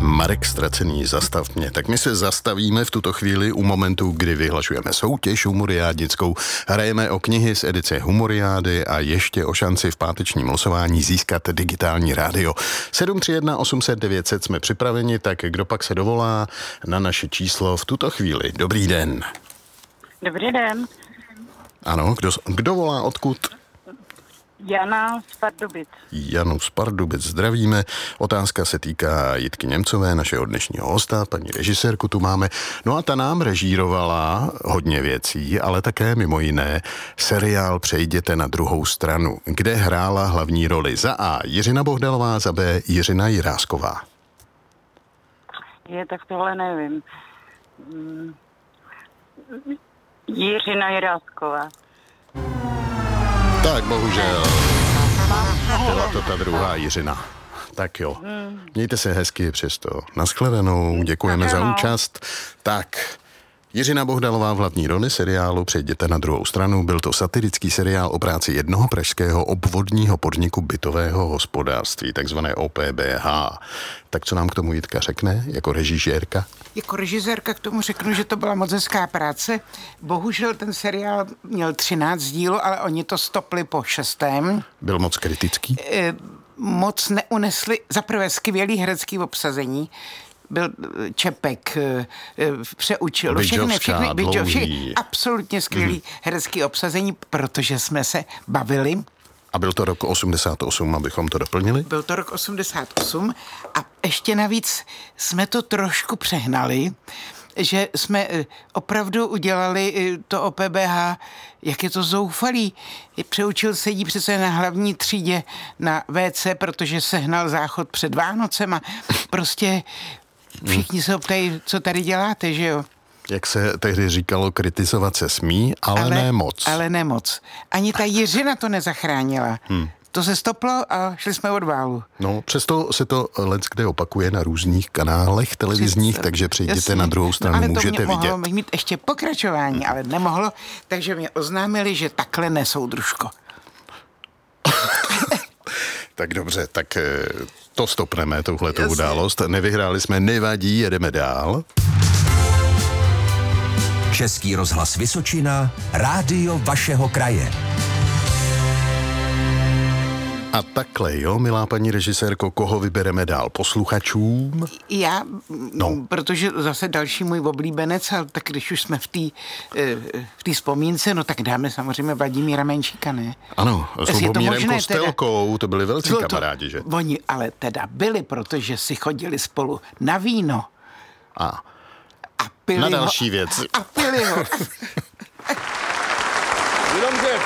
Marek Ztracený, zastav mě. Tak my se zastavíme v tuto chvíli u momentu, kdy vyhlašujeme soutěž humoriádnickou. Hrajeme o knihy z edice Humoriády a ještě o šanci v pátečním losování získat digitální rádio. 731 800 900 jsme připraveni, tak kdo pak se dovolá na naše číslo v tuto chvíli. Dobrý den. Dobrý den. Ano, kdo volá odkud? Jana z Pardubic. Janu z Pardubic zdravíme. Otázka se týká Jitky Němcové, našeho dnešního hosta, paní režisérku tu máme. No a ta nám režírovala hodně věcí, ale také mimo jiné seriál Přejděte na druhou stranu, kde hrála hlavní roli za A. Jiřina Bohdalová, za B. Jiřina Jirásková. Tak tohle nevím. Jiřina Jirásková. Tak bohužel, byla to ta druhá Jiřina. Tak jo, mějte se hezky přesto. Naschledanou, děkujeme za účast. Tak, Jiřina Bohdalová v hlavní roli seriálu Přejděte na druhou stranu. Byl to satirický seriál o práci jednoho pražského obvodního podniku bytového hospodářství, takzvané OPBH. Tak co nám k tomu Jitka řekne jako režisérka? Jako režisérka k tomu řeknu, že to byla moc hezká práce. Bohužel ten seriál měl 13 dílů, ale oni to stopli po 6. Byl moc kritický? Moc neunesli, zaprvé skvělý herecký obsazení, byl Čepek, Přeučil, všechny absolutně skvělý herecký obsazení, protože jsme se bavili. A byl to rok 88, abychom to doplnili? Byl to rok 88 a ještě navíc jsme to trošku přehnali, že jsme opravdu udělali to OPBH, jak je to zoufalý. Přeučil sedí přece na hlavní třídě na WC, protože sehnal záchod před Vánocema. Prostě všichni se ptají, co tady děláte, že jo? Jak se tehdy říkalo, kritizovat se smí, ale ne moc. Ale ne moc. Ani ta Jiřina to nezachránila. To se stoplo a šli jsme od válu. No, přesto se to leckde opakuje na různých kanálech televizních, takže přijděte na druhou stranu, ale můžete to vidět. Mohlo mít ještě pokračování, ale nemohlo, takže mě oznámili, že takhle nesoudružko. Tak dobře, tak to stopneme, touhletou událost. Nevyhráli jsme, nevadí, jedeme dál. Český rozhlas Vysočina, rádio vašeho kraje. A takhle, jo, milá paní režisérko, koho vybereme dál? Posluchačům? Já, protože zase další můj oblíbenec, ale tak když už jsme v té vzpomínce, no tak dáme samozřejmě Vladimíra Menšíka, ne? Ano, s Lubomírem Kostelkou, teda, to byli velcí kamarádi, že? Oni ale teda byli, protože si chodili spolu na víno. A pili na další věc. A pili ho. Jenomže,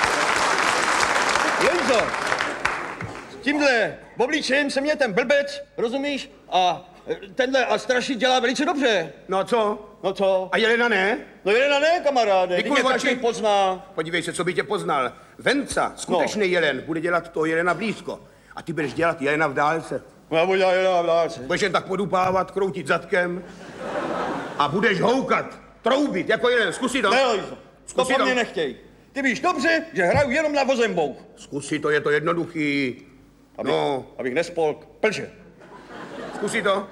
Jenzo, s tímhle obličejem se mě ten blbec, rozumíš? A tenhle a strašit dělá velice dobře. No a co? No co? A Jelena ne? No Jelena ne, kamaráde, teď mě každý oči. pozná. Podívej se, co by tě poznal. Venca, skutečný Jelen, bude dělat to Jelena blízko. A ty budeš dělat Jelena v dálce. No já budu dělat Jelena v dálce. Budeš jen tak podupávat, kroutit zadkem. A budeš houkat, troubit jako Jelen. Zkusí to. Ne, Lojzo, to po mně nechtěj. Ty víš dobře, že hraju jenom na vozembouch. Zkusí to, je to jednoduchý. Abych nespolk plže. Zkusí to.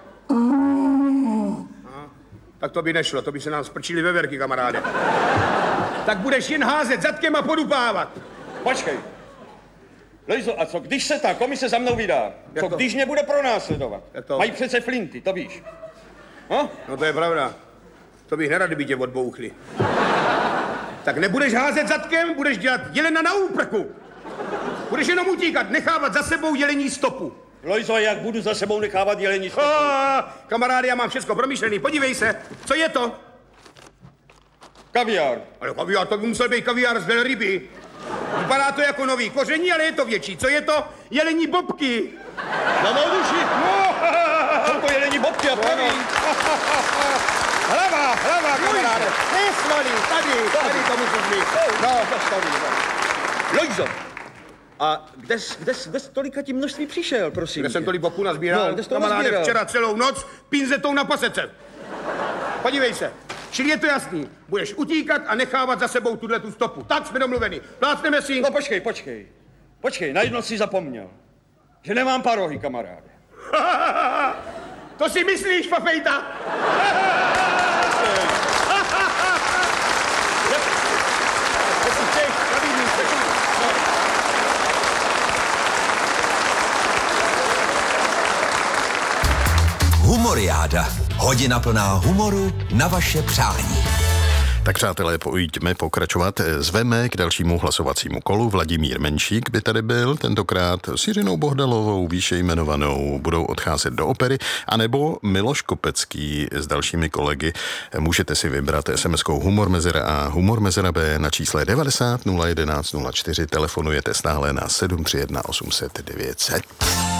Tak to by nešlo, to by se nám sprčili veverky, kamaráde. Tak budeš jen házet zadkem a podupávat. Počkej. Lojzo, a co když se ta komise za mnou vydá? Co když mě bude pronásledovat? Mají přece flinty, to víš. No to je pravda. To bych nerad, kdyby tě odbouchli. Tak nebudeš házet zadkem, budeš dělat Jelena na úprku. Budeš jenom utíkat, nechávat za sebou jelení stopu. Lojzo, jak budu za sebou nechávat jelení stopu? Kamaráde, já mám všechno promyšlený, podívej se. Co je to? Kaviár. Ale kaviár, to by musel být kaviár z velryby. Vypadá to jako nový koření, ale je to větší. Co je to? Jelení bobky. Na mou duši. Jsou to jelení bobky a praví. Hlava, kamaráde. Nesvalí, tady to musíš mít. No, Lojzo, a kde z tolika tím množství přišel, prosím? Kde jsem tolik bobku nazbíral? No, kde jsi to kamaráde, nazbíral? včera celou noc pinzetou na pasece. Podívej se. Čili je to jasný. Budeš utíkat a nechávat za sebou tu stopu. Tak jsme domluveni. Plácneme si. No počkej, na jedno si zapomněl. Že nemám parohy, kamaráde. To si myslíš, Fafejta? Humoriáda. Hodina plná humoru na vaše přání. Tak přátelé, pojďme pokračovat. Zveme k dalšímu hlasovacímu kolu. Vladimír Menšík by tady byl, tentokrát s Jiřinou Bohdalovou, výše jmenovanou, budou odcházet do opery, anebo Miloš Kopecký s dalšími kolegy. Můžete si vybrat SMS-kou Humor Mezera A, Humor Mezera B na čísle 90 011 04. Telefonujete stále na 731 800 900.